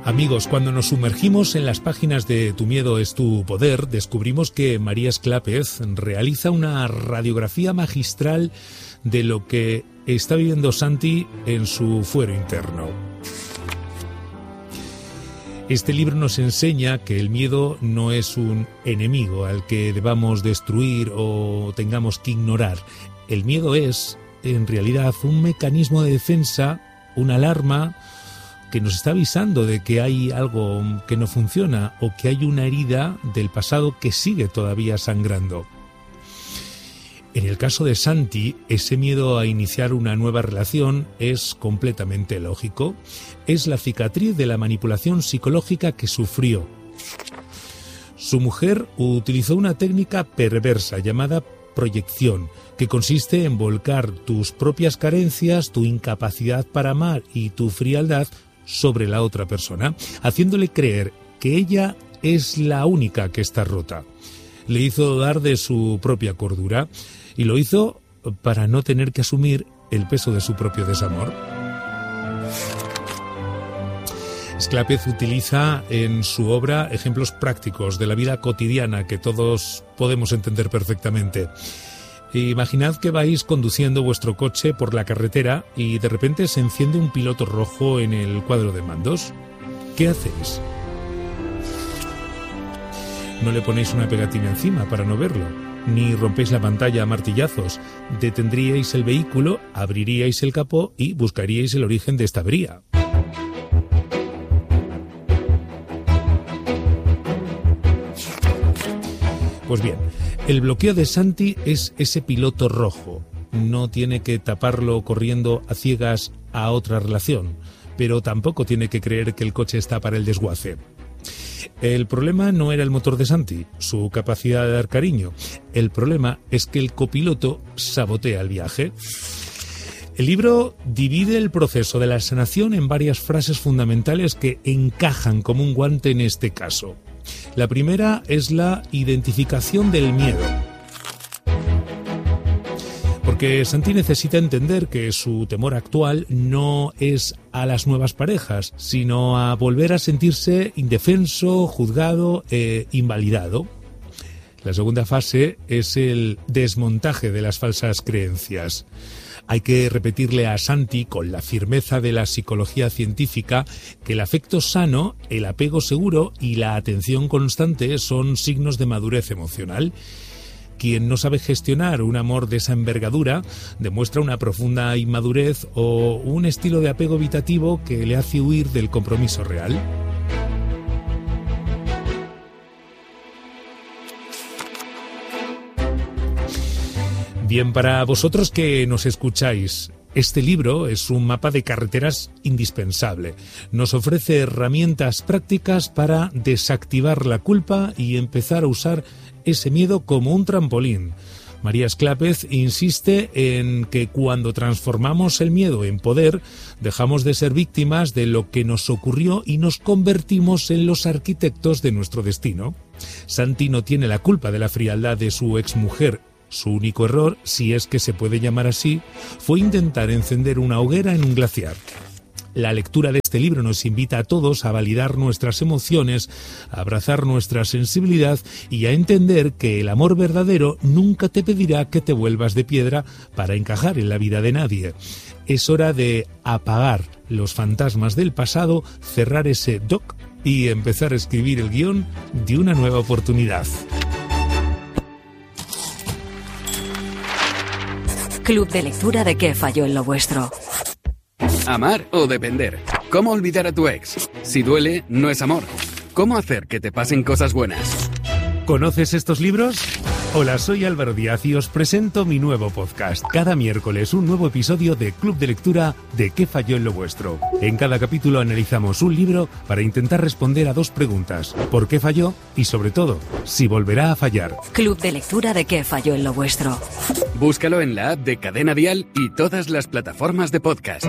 Amigos, cuando nos sumergimos en las páginas de Tu miedo es tu poder, descubrimos que María Esclápez realiza una radiografía magistral de lo que está viviendo Santi en su fuero interno. Este libro nos enseña que el miedo no es un enemigo al que debamos destruir o tengamos que ignorar. El miedo es, en realidad, un mecanismo de defensa, una alarma que nos está avisando de que hay algo que no funciona o que hay una herida del pasado que sigue todavía sangrando. En el caso de Santi, ese miedo a iniciar una nueva relación es completamente lógico. Es la cicatriz de la manipulación psicológica que sufrió. Su mujer utilizó una técnica perversa llamada proyección, que consiste en volcar tus propias carencias, tu incapacidad para amar y tu frialdad sobre la otra persona, haciéndole creer que ella es la única que está rota. Le hizo dudar de su propia cordura y lo hizo para no tener que asumir el peso de su propio desamor. Esclápez utiliza en su obra ejemplos prácticos de la vida cotidiana que todos podemos entender perfectamente. Imaginad que vais conduciendo vuestro coche por la carretera y de repente se enciende un piloto rojo en el cuadro de mandos. ¿Qué hacéis? No le ponéis una pegatina encima para no verlo, ni rompéis la pantalla a martillazos. Detendríais el vehículo, abriríais el capó y buscaríais el origen de esta avería. Pues bien, el bloqueo de Santi es ese piloto rojo. No tiene que taparlo corriendo a ciegas a otra relación, pero tampoco tiene que creer que el coche está para el desguace. El problema no era el motor de Santi, su capacidad de dar cariño. El problema es que el copiloto sabotea el viaje. El libro divide el proceso de la sanación en varias frases fundamentales que encajan como un guante en este caso. La primera es la identificación del miedo. Porque Santi necesita entender que su temor actual no es a las nuevas parejas, sino a volver a sentirse indefenso, juzgado e invalidado. La segunda fase es el desmontaje de las falsas creencias. Hay que repetirle a Santi, con la firmeza de la psicología científica, que el afecto sano, el apego seguro y la atención constante son signos de madurez emocional. Quien no sabe gestionar un amor de esa envergadura demuestra una profunda inmadurez o un estilo de apego evitativo que le hace huir del compromiso real. Bien, para vosotros que nos escucháis, este libro es un mapa de carreteras indispensable. Nos ofrece herramientas prácticas para desactivar la culpa y empezar a usar ese miedo como un trampolín. María Esclápez insiste en que cuando transformamos el miedo en poder, dejamos de ser víctimas de lo que nos ocurrió y nos convertimos en los arquitectos de nuestro destino. Santi no tiene la culpa de la frialdad de su exmujer. Su único error, si es que se puede llamar así, fue intentar encender una hoguera en un glaciar. La lectura de este libro nos invita a todos a validar nuestras emociones, a abrazar nuestra sensibilidad y a entender que el amor verdadero nunca te pedirá que te vuelvas de piedra para encajar en la vida de nadie. Es hora de apagar los fantasmas del pasado, cerrar ese doc y empezar a escribir el guión de una nueva oportunidad. Club de lectura de ¿Qué falló en lo vuestro? Amar o depender. ¿Cómo olvidar a tu ex? Si duele, no es amor. ¿Cómo hacer que te pasen cosas buenas? ¿Conoces estos libros? Hola, soy Álvaro Díaz y os presento mi nuevo podcast. Cada miércoles un nuevo episodio de Club de Lectura de ¿Qué falló en lo vuestro? En cada capítulo analizamos un libro para intentar responder a dos preguntas. ¿Por qué falló? Y sobre todo, si volverá a fallar. Club de Lectura de ¿Qué falló en lo vuestro? Búscalo en la app de Cadena Dial y todas las plataformas de podcast.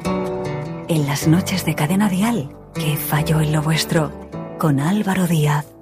En las noches de Cadena Dial, ¿Qué falló en lo vuestro? Con Álvaro Díaz.